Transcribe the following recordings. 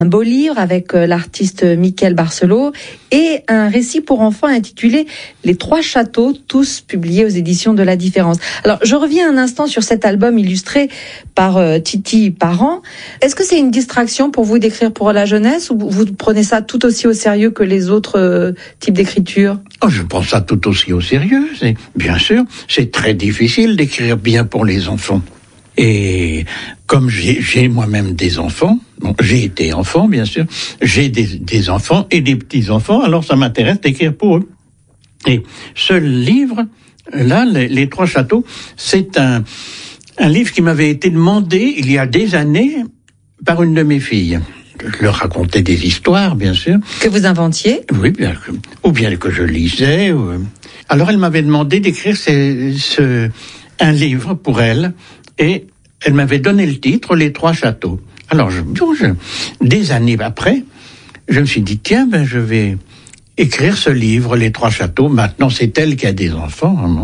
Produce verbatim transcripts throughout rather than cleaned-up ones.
Un beau livre avec l'artiste Mickaël Barcelot et un récit pour enfants intitulé Les Trois Châteaux, tous publiés aux éditions de La Différence. Alors, je reviens un instant sur cet album illustré par euh, Titi Parent. Est-ce que c'est une distraction pour vous d'écrire pour la jeunesse ou vous prenez ça tout aussi au sérieux que les autres euh, types d'écriture ? Oh, je prends ça tout aussi au sérieux. C'est, bien sûr, c'est très difficile d'écrire bien pour les enfants. Et comme j'ai, j'ai moi-même des enfants, bon, j'ai été enfant, bien sûr, j'ai des, des enfants et des petits-enfants, alors ça m'intéresse d'écrire pour eux. Et ce livre, là, Les, les Trois Châteaux, c'est un, un livre qui m'avait été demandé il y a des années par une de mes filles. Je leur racontais des histoires, bien sûr. Que vous inventiez ? Oui, bien, ou bien que je lisais. Ou... Alors elle m'avait demandé d'écrire ce, ce, un livre pour elle. Et elle m'avait donné le titre, Les Trois Châteaux. Alors, je, je, des années après, je me suis dit, tiens, ben, je vais écrire ce livre, Les Trois Châteaux. Maintenant, c'est elle qui a des enfants. Hein,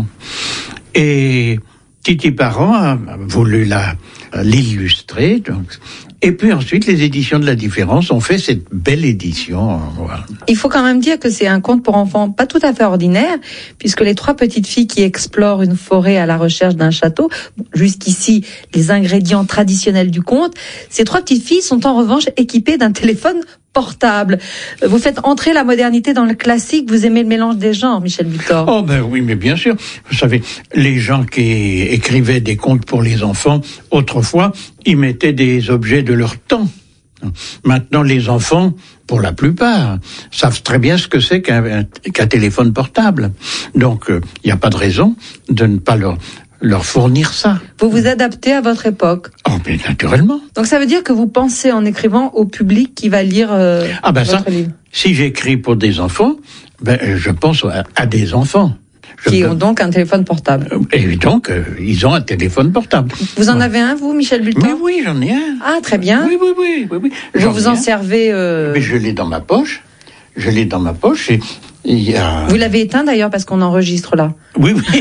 et Titi Parent a voulu la, l'illustrer. Donc. Et puis ensuite, les éditions de La Différence ont fait cette belle édition. Voilà. Il faut quand même dire que c'est un conte pour enfants pas tout à fait ordinaire, puisque les trois petites filles qui explorent une forêt à la recherche d'un château, jusqu'ici les ingrédients traditionnels du conte, ces trois petites filles sont en revanche équipées d'un téléphone portable. Vous faites entrer la modernité dans le classique, vous aimez le mélange des genres, Michel Butor. Oh ben oui, mais bien sûr. Vous savez, les gens qui écrivaient des contes pour les enfants, autrefois, ils mettaient des objets de leur temps. Maintenant, les enfants, pour la plupart, savent très bien ce que c'est qu'un, qu'un téléphone portable. Donc, il euh, n'y a pas de raison de ne pas leur... leur fournir ça. Vous vous adaptez à votre époque. Oh, bien naturellement. Donc ça veut dire que vous pensez en écrivant au public qui va lire euh, ah ben votre ça, livre. Si j'écris pour des enfants, ben je pense à, à des enfants. Je qui peux... ont donc un téléphone portable. Et donc, euh, ils ont un téléphone portable. Vous en ouais. avez un, vous, Michel Butor ? Mais oui, j'en ai un. Ah, très bien. Oui, oui, oui. oui, oui. Vous vous en servez... Euh... Mais je l'ai dans ma poche. Je l'ai dans ma poche et il y a... Vous l'avez éteint d'ailleurs parce qu'on enregistre là. Oui, oui.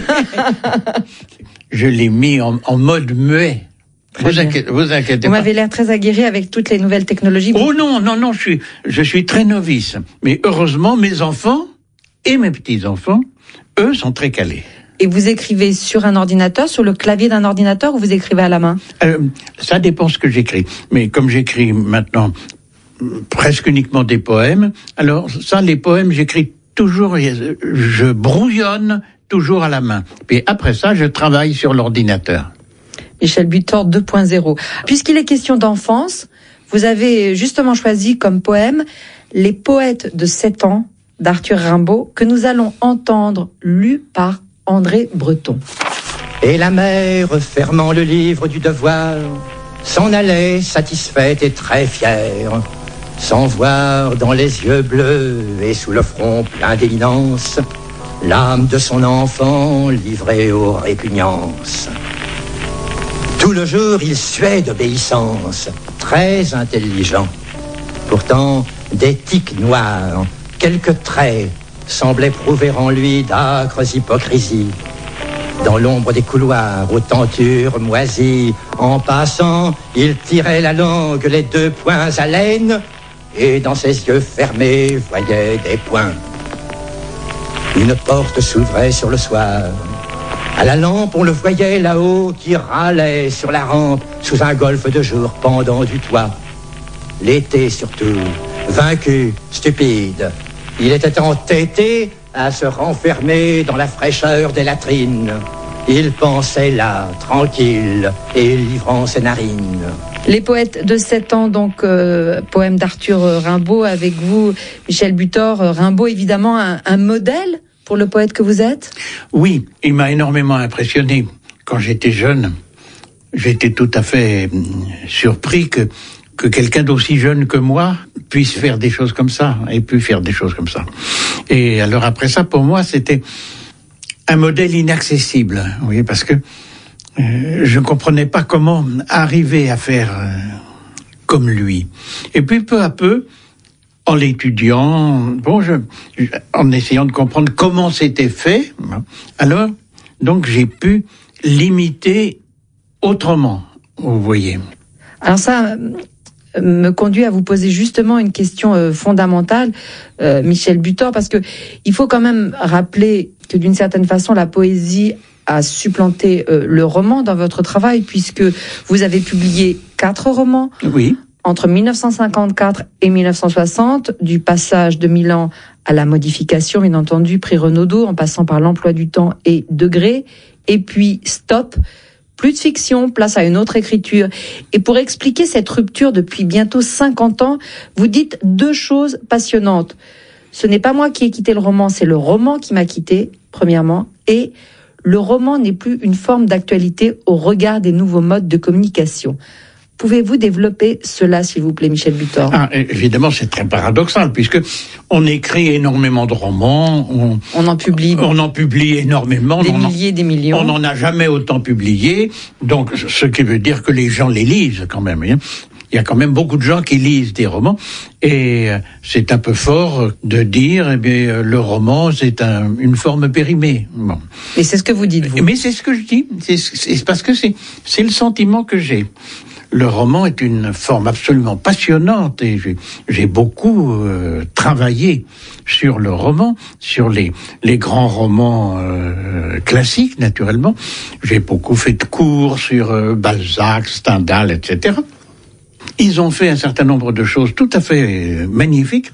Je l'ai mis en, en mode muet. Vous inquiétez, vous inquiétez vous pas. Vous m'avez l'air très aguerri avec toutes les nouvelles technologies. Oh non, non, non, je suis, je suis très novice. Mais heureusement, mes enfants et mes petits-enfants, eux, sont très calés. Et vous écrivez sur un ordinateur, sur le clavier d'un ordinateur, ou vous écrivez à la main ? euh, Ça dépend ce que j'écris. Mais comme j'écris maintenant presque uniquement des poèmes, alors ça, les poèmes, j'écris toujours, je brouillonne toujours à la main. Puis après ça, je travaille sur l'ordinateur. Michel Butor deux point zéro. Puisqu'il est question d'enfance, vous avez justement choisi comme poème Les Poètes de sept ans d'Arthur Rimbaud, que nous allons entendre lu par André Breton. Et la mère, fermant le livre du devoir, s'en allait satisfaite et très fière, sans voir dans les yeux bleus et sous le front plein d'éminence l'âme de son enfant livrée aux répugnances. Tout le jour, il suait d'obéissance, très intelligent. Pourtant, des tics noirs, quelques traits, semblaient prouver en lui d'âcres hypocrisies. Dans l'ombre des couloirs, aux tentures moisies, en passant, il tirait la langue, les deux poings à l'aine, et dans ses yeux fermés, voyait des points. Une porte s'ouvrait sur le soir. À la lampe, on le voyait là-haut qui râlait sur la rampe sous un golfe de jour pendant du toit. L'été surtout, vaincu, stupide, il était entêté à se renfermer dans la fraîcheur des latrines. Il pensait là, tranquille, et livrant ses narines. Les Poètes de sept ans, donc euh, poème d'Arthur Rimbaud, avec vous, Michel Butor. Rimbaud, évidemment, un, un modèle pour le poète que vous êtes ? Oui, il m'a énormément impressionné. Quand j'étais jeune, j'étais tout à fait surpris que, que quelqu'un d'aussi jeune que moi puisse faire des choses comme ça, et pu faire des choses comme ça. Et alors après ça, pour moi, c'était un modèle inaccessible, vous voyez, parce que euh, je ne comprenais pas comment arriver à faire euh, comme lui. Et puis peu à peu, en l'étudiant, bon, je, en essayant de comprendre comment c'était fait, alors, donc j'ai pu l'imiter autrement, vous voyez. Alors ça, me conduit à vous poser justement une question euh, fondamentale, euh, Michel Butor, parce que il faut quand même rappeler que d'une certaine façon, la poésie a supplanté euh, le roman dans votre travail, puisque vous avez publié quatre romans. Oui. Entre mille neuf cent cinquante-quatre et mille neuf cent soixante, du passage de Milan à la modification, bien entendu, prix Renaudot, en passant par l'emploi du temps et Degré, et puis stop, plus de fiction, place à une autre écriture. Et pour expliquer cette rupture depuis bientôt cinquante ans, vous dites deux choses passionnantes. Ce n'est pas moi qui ai quitté le roman, c'est le roman qui m'a quitté, premièrement, et le roman n'est plus une forme d'actualité au regard des nouveaux modes de communication. Pouvez-vous développer cela, s'il vous plaît, Michel Butor? Ah, évidemment, c'est très paradoxal, puisque on écrit énormément de romans, on, on en publie, on en publie énormément, des on milliers, en, des millions. On n'en a jamais autant publié, donc ce qui veut dire que les gens les lisent quand même. Hein. Il y a quand même beaucoup de gens qui lisent des romans, et c'est un peu fort de dire, eh bien, le roman, c'est un, une forme périmée. Bon. Et c'est ce que vous dites, vous. Mais c'est ce que je dis, c'est, c'est parce que c'est, c'est le sentiment que j'ai. Le roman est une forme absolument passionnante, et j'ai, j'ai beaucoup euh, travaillé sur le roman, sur les, les grands romans euh, classiques, naturellement. J'ai beaucoup fait de cours sur euh, Balzac, Stendhal, et cetera. Ils ont fait un certain nombre de choses tout à fait magnifiques.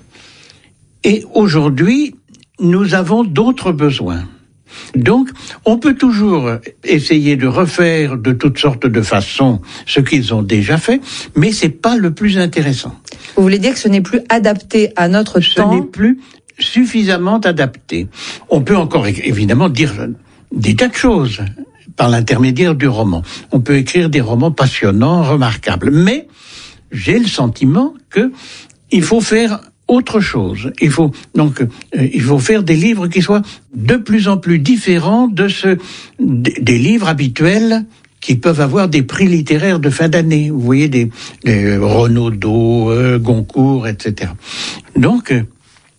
Et aujourd'hui, nous avons d'autres besoins. Donc, on peut toujours essayer de refaire de toutes sortes de façons ce qu'ils ont déjà fait, mais c'est pas le plus intéressant. Vous voulez dire que ce n'est plus adapté à notre ce temps? Ce n'est plus suffisamment adapté. On peut encore évidemment dire des tas de choses par l'intermédiaire du roman. On peut écrire des romans passionnants, remarquables, mais j'ai le sentiment que il faut faire autre chose. Il faut donc euh, il faut faire des livres qui soient de plus en plus différents de ce des, des livres habituels qui peuvent avoir des prix littéraires de fin d'année. Vous voyez des, des Renaudot, euh, Goncourt, et cetera. Donc euh,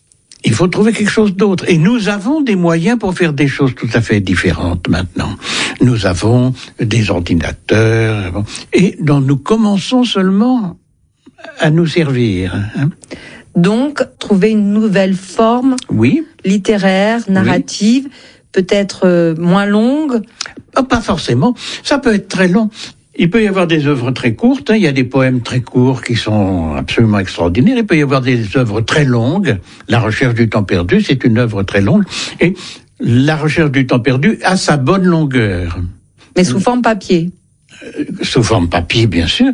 il faut trouver quelque chose d'autre. Et nous avons des moyens pour faire des choses tout à fait différentes maintenant. Nous avons des ordinateurs et donc nous commençons seulement à nous servir. Hein. Donc, trouver une nouvelle forme oui. littéraire, narrative, oui. peut-être euh, moins longue. Oh, pas forcément. Ça peut être très long. Il peut y avoir des œuvres très courtes. Hein. Il y a des poèmes très courts qui sont absolument extraordinaires. Il peut y avoir des œuvres très longues. La recherche du temps perdu, c'est une œuvre très longue. Et la recherche du temps perdu a sa bonne longueur. Mais sous forme papier. Euh, sous forme papier, bien sûr.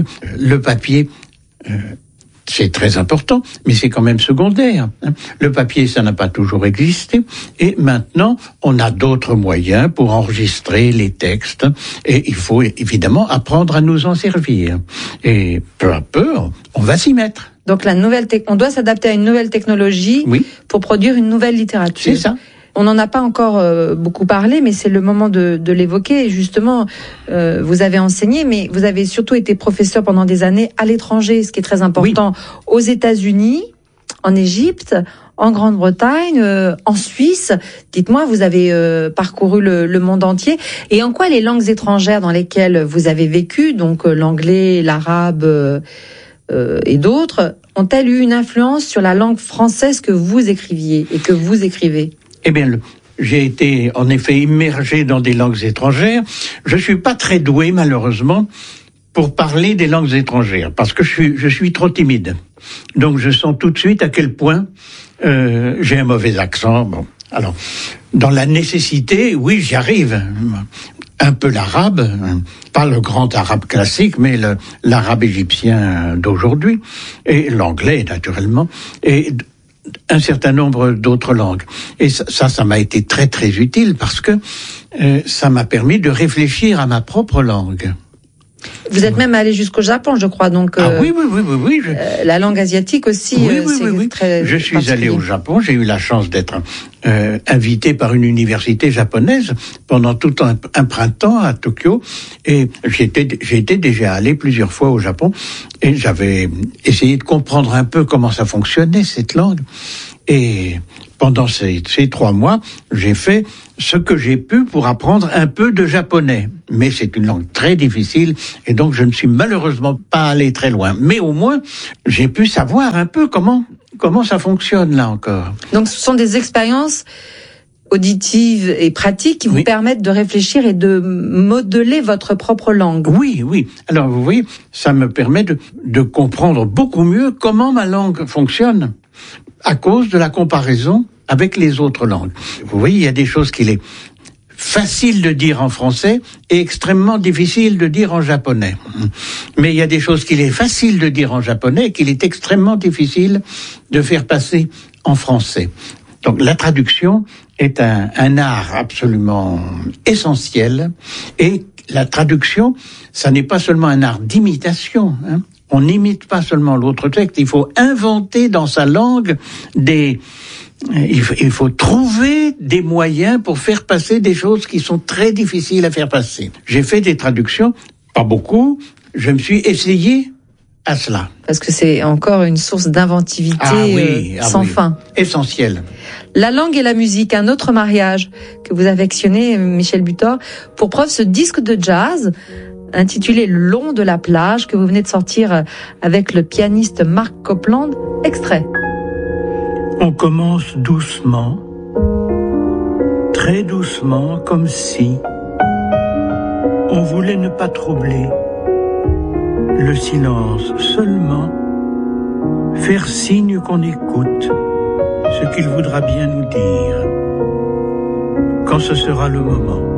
Le papier... Euh, c'est très important, mais c'est quand même secondaire. Le papier, ça n'a pas toujours existé. Et maintenant, on a d'autres moyens pour enregistrer les textes. Et il faut évidemment apprendre à nous en servir. Et peu à peu, on va s'y mettre. Donc la nouvelle te- on doit s'adapter à une nouvelle technologie oui. pour produire une nouvelle littérature. C'est ça. On n'en a pas encore euh, beaucoup parlé, mais c'est le moment de, de l'évoquer. Et justement, euh, vous avez enseigné, mais vous avez surtout été professeur pendant des années à l'étranger, ce qui est très important, oui. aux États-Unis, en Égypte, en Grande-Bretagne, euh, en Suisse. Dites-moi, vous avez euh, parcouru le, le monde entier. Et en quoi les langues étrangères dans lesquelles vous avez vécu, donc euh, l'anglais, l'arabe euh, euh, et d'autres, ont-elles eu une influence sur la langue française que vous écriviez et que vous écrivez ? Eh bien, le, j'ai été en effet immergé dans des langues étrangères. Je suis pas très doué, malheureusement, pour parler des langues étrangères, parce que je suis, je suis trop timide. Donc, je sens tout de suite à quel point euh, j'ai un mauvais accent. Bon, alors, dans la nécessité, oui, j'y arrive. Un peu l'arabe, pas le grand arabe classique, mais le, l'arabe égyptien d'aujourd'hui, et l'anglais, naturellement, et un certain nombre d'autres langues. Et ça, ça, ça m'a été très, très utile parce que euh, ça m'a permis de réfléchir à ma propre langue. Vous êtes même allé jusqu'au Japon, je crois, donc... Ah euh, oui, oui, oui, oui. oui je... euh, la langue asiatique aussi, oui, euh, oui, c'est oui, oui. très Je suis allé au Japon, j'ai eu la chance d'être euh, invité par une université japonaise pendant tout un, un printemps à Tokyo, et j'étais, j'étais déjà allé plusieurs fois au Japon, et j'avais essayé de comprendre un peu comment ça fonctionnait, cette langue. Et pendant ces, ces trois mois, j'ai fait ce que j'ai pu pour apprendre un peu de japonais. Mais c'est une langue très difficile et donc je ne suis malheureusement pas allé très loin. Mais au moins, j'ai pu savoir un peu comment, comment ça fonctionne là encore. Donc ce sont des expériences auditives et pratiques qui vous oui. permettent de réfléchir et de modeler votre propre langue. Oui, oui. Alors vous voyez, ça me permet de, de comprendre beaucoup mieux comment ma langue fonctionne à cause de la comparaison avec les autres langues. Vous voyez, il y a des choses qu'il est facile de dire en français et extrêmement difficile de dire en japonais. Mais il y a des choses qu'il est facile de dire en japonais et qu'il est extrêmement difficile de faire passer en français. Donc la traduction est un, un art absolument essentiel et la traduction, ça n'est pas seulement un art d'imitation, hein. On n'imite pas seulement l'autre texte, il faut inventer dans sa langue des... Il faut, il faut trouver des moyens pour faire passer des choses qui sont très difficiles à faire passer. J'ai fait des traductions, pas beaucoup, je me suis essayé à cela. Parce que c'est encore une source d'inventivité ah oui, euh, ah sans oui. fin. Essentiel. La langue et la musique, un autre mariage que vous affectionnez, Michel Butor. Pour preuve, ce disque de jazz intitulé Le long de la plage que vous venez de sortir avec le pianiste Marc Copland. Extrait. On commence doucement, très doucement, comme si on voulait ne pas troubler le silence, seulement faire signe qu'on écoute ce qu'il voudra bien nous dire quand ce sera le moment.